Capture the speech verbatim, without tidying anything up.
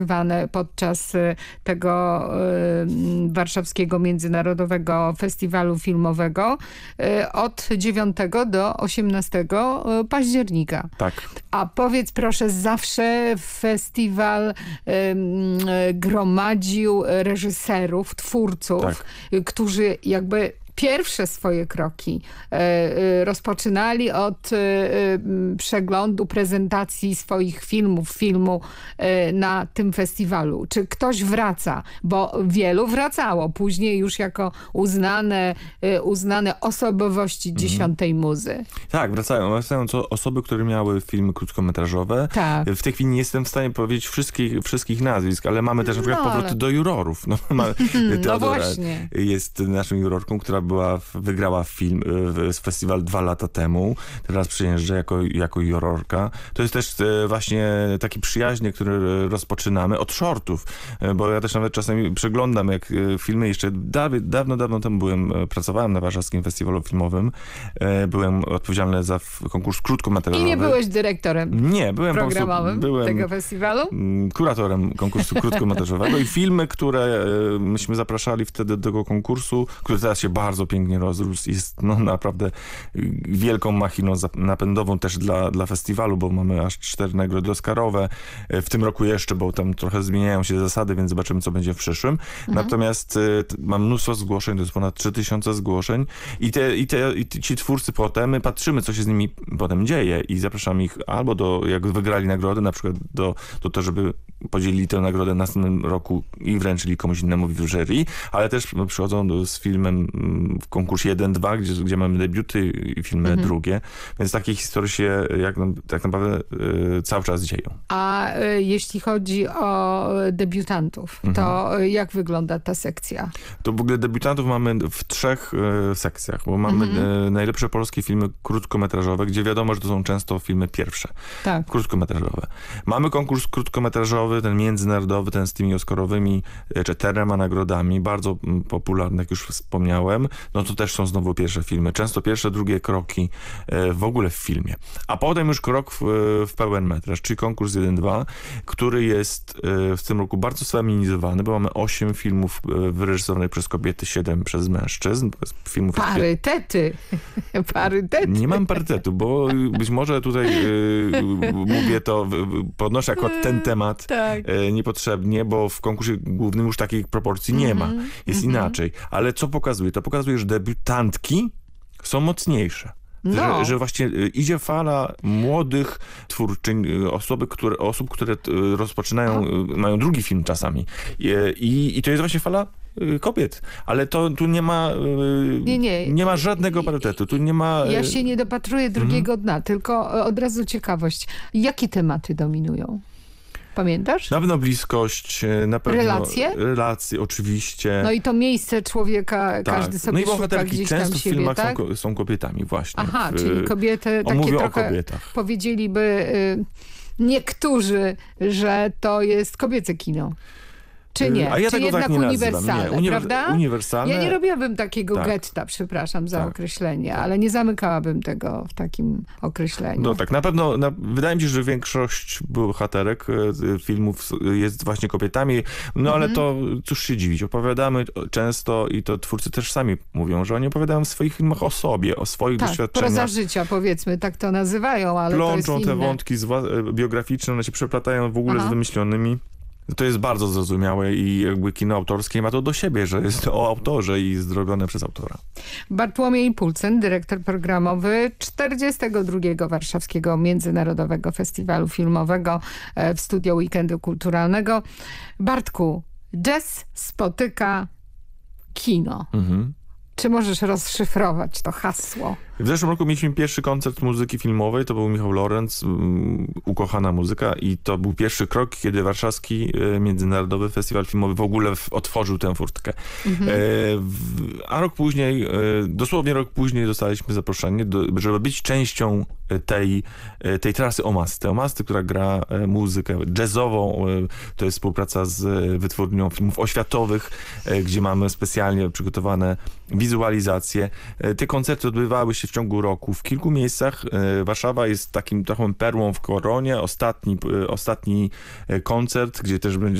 podczas tego y, warszawskiego Międzynarodowego Festiwalu Filmowego y, od dziewiątego do osiemnastego października. Tak. A powiedz proszę, zawsze festiwal y, y, gromadził reżyserów, twórców, tak. y, którzy jakby pierwsze swoje kroki e, e, rozpoczynali od e, przeglądu, prezentacji swoich filmów, filmu e, na tym festiwalu. Czy ktoś wraca? Bo wielu wracało później już jako uznane, e, uznane osobowości dziesiątej muzy. Tak, wracają. Wracają to osoby, które miały filmy krótkometrażowe. Tak. W tej chwili nie jestem w stanie powiedzieć wszystkich, wszystkich nazwisk, ale mamy też na przykład no, powrót ale... do jurorów. No, ma, no właśnie. Jest naszą jurorką, która była, wygrała film z festiwal dwa lata temu. Teraz przyjeżdża jako, jako jurorka. To jest też właśnie takie przyjaźnie, które rozpoczynamy od shortów, bo ja też nawet czasami przeglądam jak filmy jeszcze dawno, dawno, dawno temu byłem, pracowałem na Warszawskim Festiwalu Filmowym. Byłem odpowiedzialny za konkurs krótkometrażowy. I nie byłeś dyrektorem nie, byłem programowym po byłem tego festiwalu? Kuratorem konkursu krótkometrażowego i filmy, które myśmy zapraszali wtedy do tego konkursu, który teraz się bardzo pięknie rozrósł, jest no, naprawdę wielką machiną napędową też dla, dla festiwalu, bo mamy aż cztery nagrody oscarowe. W tym roku jeszcze, bo tam trochę zmieniają się zasady, więc zobaczymy, co będzie w przyszłym. Mhm. Natomiast y, mam mnóstwo zgłoszeń, to jest ponad trzy tysiące zgłoszeń i, te, i, te, i ci twórcy potem, my patrzymy, co się z nimi potem dzieje i zapraszamy ich albo do, jak wygrali nagrody, na przykład do, do to, żeby podzielili tę nagrodę w następnym roku i wręczyli komuś innemu w jury, ale też przychodzą do, z filmem w konkursie jeden dwa, gdzie, gdzie mamy debiuty i filmy mhm. drugie, więc takie historie się jak, tak naprawdę y, cały czas dzieją. A y, jeśli chodzi o debiutantów, mhm. to y, jak wygląda ta sekcja? To w ogóle debiutantów mamy w trzech y, sekcjach, bo mamy mhm. y, najlepsze polskie filmy krótkometrażowe, gdzie wiadomo, że to są często filmy pierwsze. Tak. Krótkometrażowe. Mamy konkurs krótkometrażowy, ten międzynarodowy, ten z tymi oscarowymi czterema nagrodami, bardzo popularny, jak już wspomniałem. No to też są znowu pierwsze filmy. Często pierwsze, drugie kroki w ogóle w filmie. A potem już krok w, w pełen metraż, czyli konkurs jeden dwa, który jest w tym roku bardzo sfeminizowany, bo mamy osiem filmów wyreżyserowanych przez kobiety, siedem przez mężczyzn. Filmów Parytety. Parytety. Nie mam parytetu, bo być może tutaj y, mówię to, podnoszę akurat ten temat tak. y, niepotrzebnie, bo w konkursie głównym już takiej proporcji nie ma. Jest mm-hmm. inaczej. Ale co pokazuje? To pokazuje, że debiutantki są mocniejsze. No. Że, że właśnie idzie fala młodych twórczyń, osoby, które, osób, które rozpoczynają, A. mają drugi film czasami. I, i, i to jest właśnie fala kobiet, ale to tu nie ma nie, nie. nie ma żadnego parytetu, tu nie ma... Ja się nie dopatruję drugiego mhm. dna, tylko od razu ciekawość. Jakie tematy dominują? Pamiętasz? Na pewno bliskość, na pewno... Relacje? Relacje, oczywiście. No i to miejsce człowieka, tak. każdy sobie no i szuka gdzieś tam często siebie, w filmach tak? są, są kobietami właśnie. Aha, w, czyli kobiety takie mówię trochę o kobietach. Powiedzieliby y, niektórzy, że to jest kobiece kino. Czy nie? A ja Czy tego jednak tak nie uniwersalne, nie, uniwer- prawda? Uniwersalne. Ja nie robiłabym takiego tak. getta, przepraszam za tak. określenie, tak. ale nie zamykałabym tego w takim określeniu. No tak, na pewno, na, wydaje mi się, że większość bohaterek y, filmów jest właśnie kobietami, no ale mm-hmm. to cóż się dziwić, opowiadamy często i to twórcy też sami mówią, że oni opowiadają w swoich filmach o sobie, o swoich tak, doświadczeniach. proza życia, powiedzmy, tak to nazywają, ale Plączą to jest te inne. wątki zwa- biograficzne, one się przeplatają w ogóle Aha. z wymyślonymi. To jest bardzo zrozumiałe i jakby kino autorskie ma to do siebie, że jest o autorze i zrobione przez autora. Bartłomiej Pulcyn, dyrektor programowy czterdziestego drugiego Warszawskiego Międzynarodowego Festiwalu Filmowego w Studio Weekendu Kulturalnego. Bartku, jazz spotyka kino. Mhm. Czy możesz rozszyfrować to hasło? W zeszłym roku mieliśmy pierwszy koncert muzyki filmowej, to był Michał Lorenz, um, ukochana muzyka i to był pierwszy krok, kiedy Warszawski e, Międzynarodowy Festiwal Filmowy w ogóle w, otworzył tę furtkę. Mhm. E, w, a rok później, e, dosłownie rok później dostaliśmy zaproszenie, do, żeby być częścią tej, tej trasy Omasty. Omasty, która gra e, muzykę jazzową, e, to jest współpraca z wytwórnią filmów oświatowych, e, gdzie mamy specjalnie przygotowane wizualizacje. E, te koncerty odbywały się w ciągu roku w kilku miejscach. Warszawa jest takim taką perłą w koronie. Ostatni, ostatni koncert, gdzie też będzie